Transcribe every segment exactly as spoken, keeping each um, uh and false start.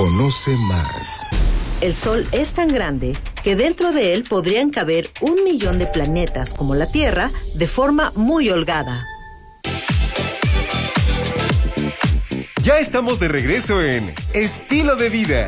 Conoce más. El Sol es tan grande que dentro de él podrían caber un millón de planetas como la Tierra de forma muy holgada. Ya estamos de regreso en Estilo de Vida.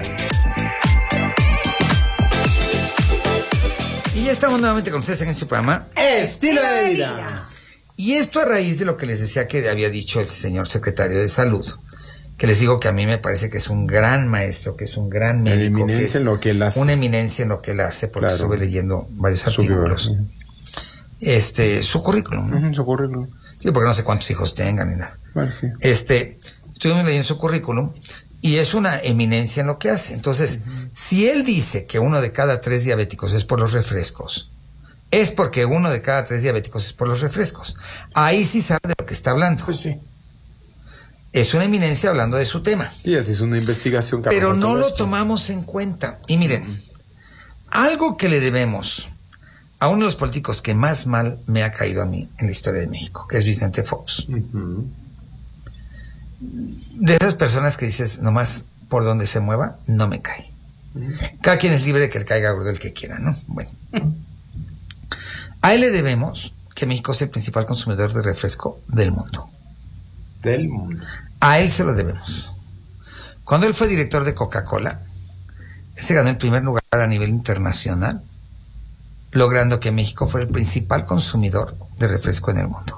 Y ya estamos nuevamente con ustedes en este programa Estilo de Vida. Y esto a raíz de lo que les decía que había dicho el señor secretario de Salud, que les digo que a mí me parece que es un gran maestro, que es un gran médico, una eminencia en lo que él hace. Una eminencia en lo que él hace, porque claro, estuve leyendo varios artículos. Uh-huh. Este, su currículum. Uh-huh, su currículum. Sí, porque no sé cuántos hijos tengan ni nada. Bueno, sí. Este, estuvimos leyendo su currículum y es una eminencia en lo que hace. Entonces, uh-huh, si él dice que uno de cada tres diabéticos es por los refrescos, es porque uno de cada tres diabéticos es por los refrescos. Ahí sí sabe de lo que está hablando. Pues sí. Es una eminencia hablando de su tema. Y así es una investigación. Pero no lo tomamos en cuenta. Y miren, uh-huh, algo que le debemos a uno de los políticos que más mal me ha caído a mí en la historia de México, que es Vicente Fox. Uh-huh. De esas personas que dices, nomás por donde se mueva, no me cae. Uh-huh. Cada quien es libre de que le caiga gordo el que quiera, ¿no? Bueno. Uh-huh. A él le debemos que México es el principal consumidor de refresco del mundo. Del mundo. A él se lo debemos. Cuando él fue director de Coca-Cola, él se ganó el primer lugar a nivel internacional, logrando que México fuera el principal consumidor de refresco en el mundo.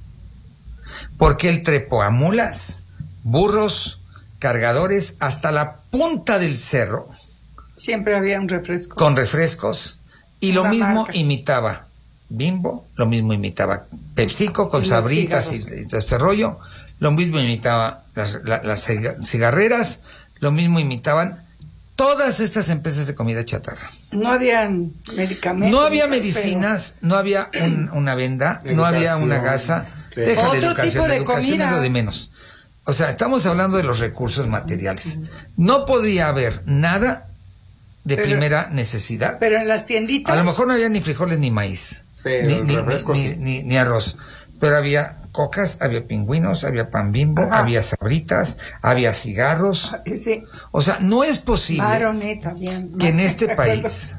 Porque él trepó a mulas, burros, cargadores, hasta la punta del cerro. Siempre había un refresco. Con refrescos. Y lo Una mismo marca. imitaba Bimbo, lo mismo imitaba PepsiCo con Y sabritas y, y todo este rollo. Lo mismo imitaba las, la, las cigarreras, lo mismo imitaban todas estas empresas de comida chatarra. No había medicamentos. No había medicinas, pero... no había un, una venda, educación, no había una gasa. Deja Otro de educación, tipo de la educación comida. es lo de menos. O sea, estamos hablando de los recursos materiales. No podía haber nada de pero, primera necesidad. Pero en las tienditas. A lo mejor no había ni frijoles ni maíz, pero ni, ni, ni, sí. ni, ni arroz. Pero había cocas, había pingüinos, había pan Bimbo, ajá, había sabritas, había cigarros. Sí. O sea, no es posible Maroneta, bien, que en este país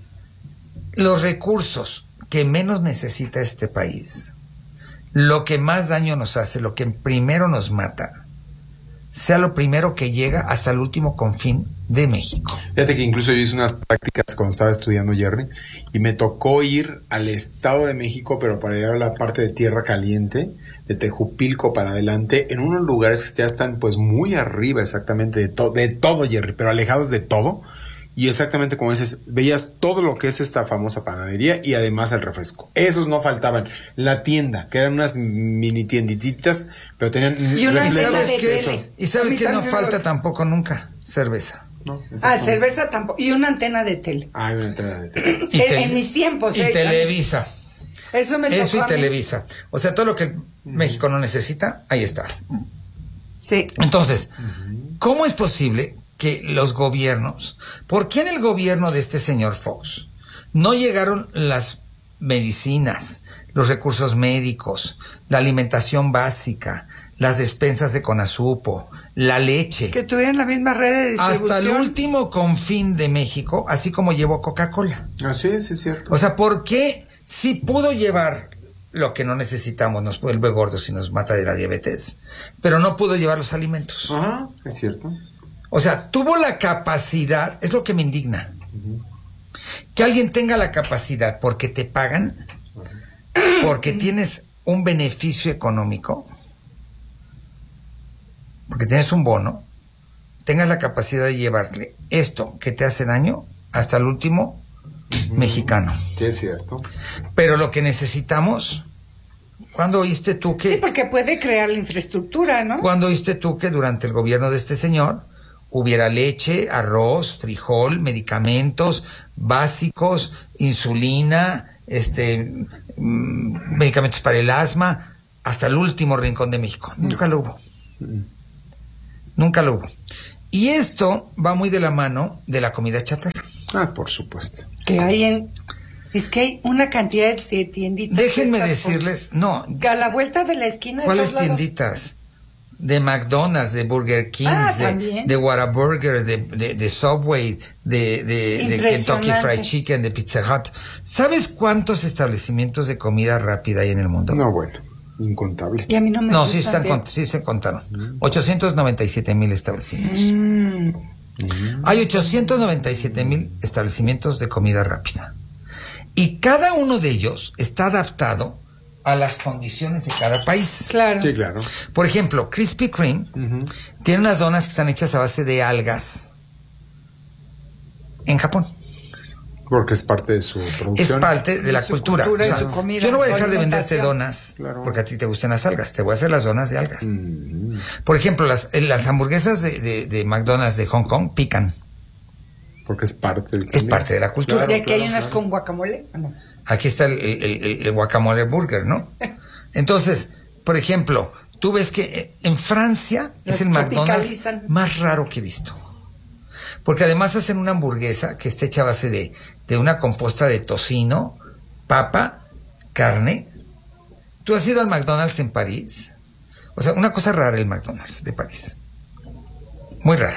los recursos que menos necesita este país, lo que más daño nos hace, lo que primero nos mata, sea lo primero que llega hasta el último confín de México. Fíjate que incluso yo hice unas prácticas cuando estaba estudiando, Jerry, y me tocó ir al Estado de México, pero para llegar a la parte de Tierra Caliente, de Tejupilco para adelante, en unos lugares que ya están pues muy arriba exactamente de, to- de todo, Jerry, pero alejados de todo. Y exactamente como dices, veías todo lo que es esta famosa panadería y además el refresco. Esos no faltaban. La tienda, que eran unas mini tiendititas, pero tenían... Y una antena de queso. tele. ¿Y sabes qué no falta los... tampoco nunca? Cerveza. No, ah, cerveza tampoco. Y una antena de tele. Ah, una antena de tele. Y en, te... en mis tiempos. Y eh, Televisa. Eso me Eso y tocó Televisa. O sea, todo lo que uh-huh. México no necesita, ahí está. Sí. Entonces, uh-huh. ¿cómo es posible que los gobiernos, por qué en el gobierno de este señor Fox no llegaron las medicinas, los recursos médicos, la alimentación básica, las despensas de Conasupo, la leche? Que tuvieran la misma red de distribución. Hasta el último confín de México, así como llevó Coca-Cola. Así es, es cierto. O sea, ¿por qué si pudo llevar lo que no necesitamos, nos vuelve gordos y nos mata de la diabetes, pero no pudo llevar los alimentos? Ajá, es cierto. O sea, tuvo la capacidad, es lo que me indigna, uh-huh. que alguien tenga la capacidad porque te pagan, uh-huh. porque tienes un beneficio económico, porque tienes un bono, tengas la capacidad de llevarle esto que te hace daño hasta el último uh-huh. mexicano. Sí, es cierto. Pero lo que necesitamos, ¿cuándo oíste tú que...? Sí, porque puede crear la infraestructura, ¿no? ¿Cuándo oíste tú que durante el gobierno de este señor hubiera leche, arroz, frijol, medicamentos básicos, insulina, este, mmm, medicamentos para el asma, hasta el último rincón de México? Mm. Nunca lo hubo. Mm. Nunca lo hubo. Y esto va muy de la mano de la comida chatarra. Ah, por supuesto. Que hay en... Es que hay una cantidad de tienditas. Déjenme decirles, por... no. A la vuelta de la esquina. ¿Cuáles tienditas? de McDonald's, de Burger King, Ah, de, también. de Whataburger, de, de, de Subway, de, de, de Kentucky Fried Chicken, de Pizza Hut. ¿Sabes cuántos establecimientos de comida rápida hay en el mundo? No, bueno, incontable. Y a mí no me No, gusta. sí, se, han, sí se contaron. Mm. ochocientos noventa y siete mil establecimientos. Mm. Mm. Hay ochocientos noventa y siete mil establecimientos de comida rápida. Y cada uno de ellos está adaptado a las condiciones de cada país. Claro. Sí, claro. Por ejemplo, Krispy Kreme uh-huh. tiene unas donas que están hechas a base de algas en Japón. Porque es parte de su producción. Es parte de, de la su cultura. cultura o sea, y su comida, yo no voy a dejar de venderte donas claro. porque a ti te gustan las algas. Te voy a hacer las donas de algas. Uh-huh. Por ejemplo, las, las hamburguesas de, de, de McDonald's de Hong Kong pican. Porque es parte del Es parte de la cultura. ¿Y aquí claro, hay unas claro. con guacamole? ¿O no? Aquí está el, el, el, el guacamole burger, ¿no? Entonces, por ejemplo, tú ves que en Francia es el McDonald's más raro que he visto. Porque además hacen una hamburguesa que está hecha a base de, de una composta de tocino, papa, carne. ¿Tú has ido al McDonald's en París? O sea, una cosa rara el McDonald's de París. Muy rara.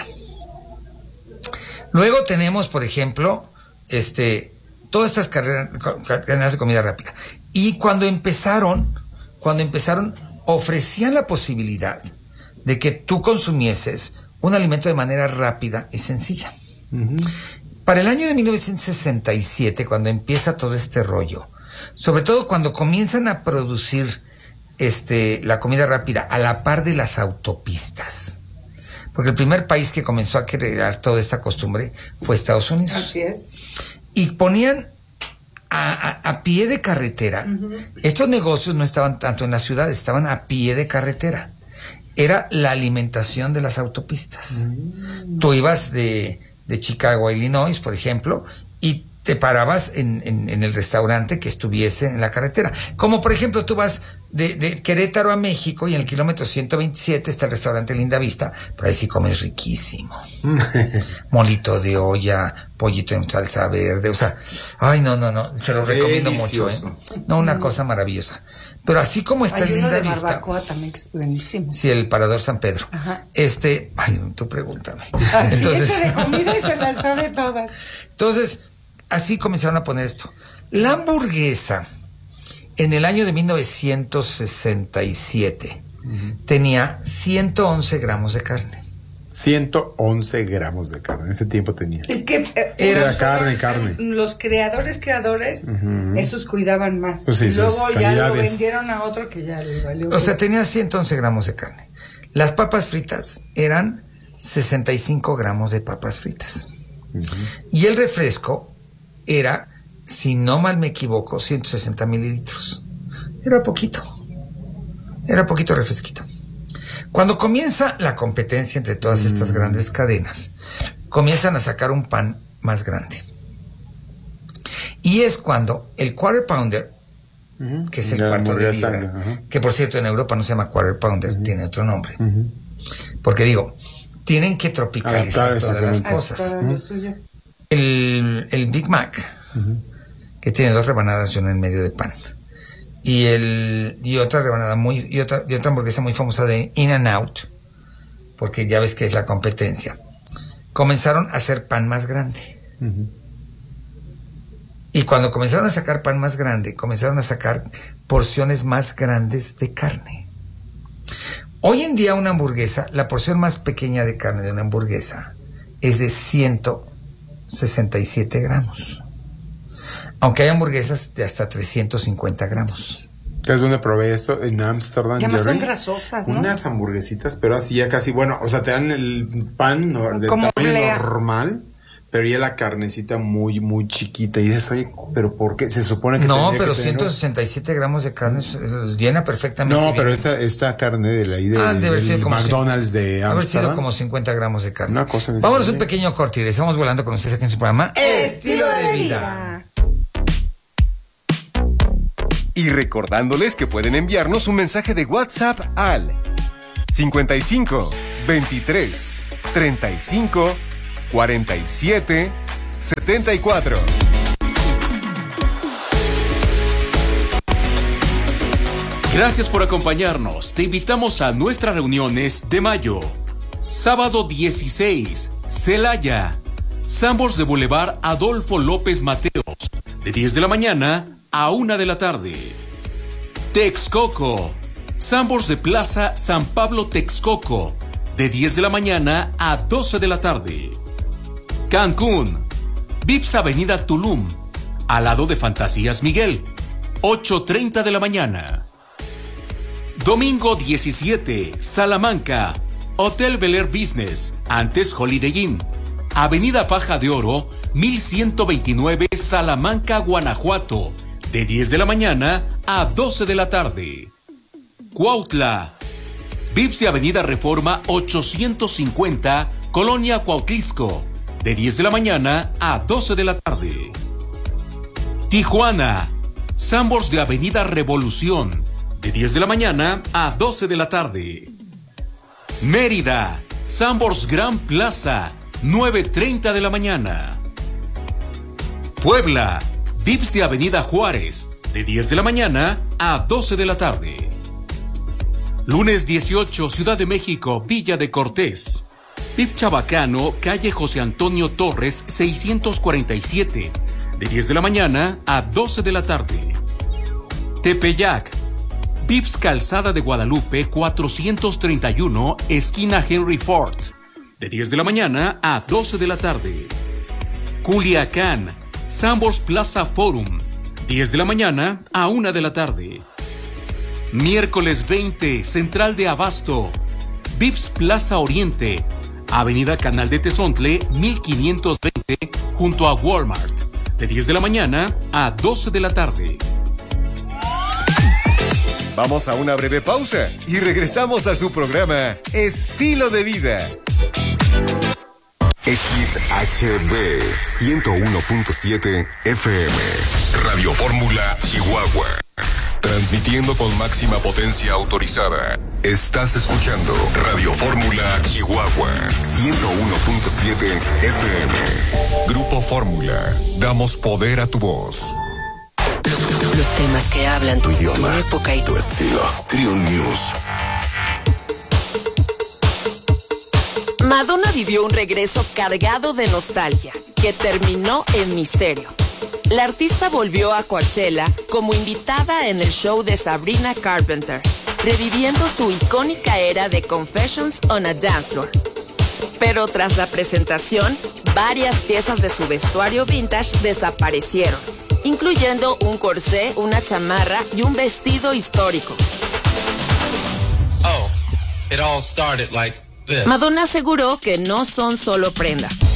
Luego tenemos, por ejemplo, este... todas estas carreras, cadenas de comida rápida. Y cuando empezaron, cuando empezaron, ofrecían la posibilidad de que tú consumieses un alimento de manera rápida y sencilla. Uh-huh. Para el año de mil novecientos sesenta y siete, cuando empieza todo este rollo, sobre todo cuando comienzan a producir este, la comida rápida a la par de las autopistas, porque el primer país que comenzó a crear toda esta costumbre fue Estados Unidos. Así es. Y ponían a, a, a pie de carretera. Uh-huh. Estos negocios no estaban tanto en la ciudad, estaban a pie de carretera. Era la alimentación de las autopistas. Uh-huh. Tú ibas de, de Chicago a Illinois, por ejemplo, y te parabas en, en, en el restaurante que estuviese en la carretera. Como por ejemplo, tú vas de, de Querétaro a México y en el kilómetro ciento veintisiete está el restaurante Linda Vista, pero ahí sí comes riquísimo. Molito de olla, pollito en salsa verde, o sea, ay no, no, no, te lo recomiendo delicioso. mucho, ¿eh? No, una mm. cosa maravillosa. Pero así como está el Linda Vista. Barbacoa también es buenísimo. Sí, el Parador San Pedro. Ajá. Este, ay, tú pregúntame. Así entonces, es de comida y se las sabe todas. Entonces, así comenzaron a poner esto. La hamburguesa, en el año de mil novecientos sesenta y siete, uh-huh. tenía ciento once gramos de carne. ciento once gramos de carne. En ese tiempo tenía. Es que eh, era los, carne, carne. Los creadores, creadores, uh-huh. esos cuidaban más. Pues sí, y luego ya calidades. lo vendieron a otro que ya le valió. O sea, tenía ciento once gramos de carne. Las papas fritas eran sesenta y cinco gramos de papas fritas. Uh-huh. Y el refresco era, si no mal me equivoco, ciento sesenta mililitros. Era poquito. Era poquito refresquito. Cuando comienza la competencia entre todas mm. estas grandes cadenas, comienzan a sacar un pan más grande. Y es cuando el Quarter Pounder, uh-huh. que es el cuarto de libra, uh-huh. que por cierto en Europa no se llama Quarter Pounder, uh-huh. tiene otro nombre. Uh-huh. Porque digo, tienen que tropicalizar Adaptar todas las cosas. Uh-huh. El, el Big Mac, uh-huh. que tiene dos rebanadas y una en medio de pan. Y el y otra rebanada muy y otra y otra hamburguesa muy famosa de In-N-Out, porque ya ves que es la competencia. Comenzaron a hacer pan más grande. Uh-huh. Y cuando comenzaron a sacar pan más grande, comenzaron a sacar porciones más grandes de carne. Hoy en día una hamburguesa, la porción más pequeña de carne de una hamburguesa es de ciento sesenta y siete gramos. Aunque hay hamburguesas de hasta trescientos cincuenta gramos. ¿Sabes dónde probé esto? En Ámsterdam. Ya más son grasosas, ¿no? Unas hamburguesitas, pero así ya casi, bueno, o sea, te dan el pan no, de como tamaño blea. normal, pero ya la carnecita muy, muy chiquita. Y dices, oye, ¿pero por qué? Se supone que no, pero que ciento sesenta y siete gramos de carne llena perfectamente. No, bien. pero esta, esta carne de la de, ah, debe ser como McDonald's de Ámsterdam. Haber sido como cincuenta gramos de carne. Una cosa Vámonos un pequeño corte y regresamos volando con ustedes aquí en su programa Estilo de Vida. Y recordándoles que pueden enviarnos un mensaje de WhatsApp al cincuenta y cinco, veintitrés, treinta y cinco, cuarenta y siete, setenta y cuatro. Gracias por acompañarnos. Te invitamos a nuestras reuniones de mayo. Sábado dieciséis, Celaya. Sanborns de Boulevard Adolfo López Mateos, de diez de la mañana a una de la tarde. Texcoco. Sanborns de Plaza San Pablo Texcoco, de diez de la mañana a doce de la tarde. Cancún. Vips Avenida Tulum, al lado de Fantasías Miguel, ocho treinta de la mañana. Domingo diecisiete, Salamanca. Hotel Bel Air Business, antes Holiday Inn, Avenida Faja de Oro, mil ciento veintinueve, Salamanca, Guanajuato, de diez de la mañana a doce de la tarde. Cuautla. Vips de Avenida Reforma ochocientos cincuenta, Colonia Cuautlisco, de diez de la mañana a doce de la tarde. Tijuana. Sanborns de Avenida Revolución, de diez de la mañana a doce de la tarde. Mérida. Sanborns Gran Plaza, nueve treinta de la mañana. Puebla. Vips de Avenida Juárez, de diez de la mañana a doce de la tarde. Lunes dieciocho, Ciudad de México, Villa de Cortés. V I P Chabacano, calle José Antonio Torres, seiscientos cuarenta y siete, de diez de la mañana a doce de la tarde. Tepeyac. Vips Calzada de Guadalupe, cuatrocientos treinta y uno, esquina Henry Ford, de diez de la mañana a doce de la tarde. Culiacán. Sanborns Plaza Forum, diez de la mañana a una de la tarde. Miércoles veinte, Central de Abasto. Vips Plaza Oriente, Avenida Canal de Tezontle, mil quinientos veinte, junto a Walmart, de diez de la mañana a doce de la tarde. Vamos a una breve pausa y regresamos a su programa Estilo de Vida. X H B ciento uno punto siete F M, Radio Fórmula, Chihuahua. Transmitiendo con máxima potencia autorizada. Estás escuchando Radio Fórmula, Chihuahua, ciento uno punto siete F M. Grupo Fórmula, damos poder a tu voz. Los, los temas que hablan tu idioma, tu época y tu estilo. Trion News. Madonna vivió un regreso cargado de nostalgia, que terminó en misterio. La artista volvió a Coachella como invitada en el show de Sabrina Carpenter, reviviendo su icónica era de Confessions on a Dance Floor. Pero tras la presentación, varias piezas de su vestuario vintage desaparecieron, incluyendo un corsé, una chamarra y un vestido histórico. Oh, it all started like this. Madonna aseguró que no son solo prendas,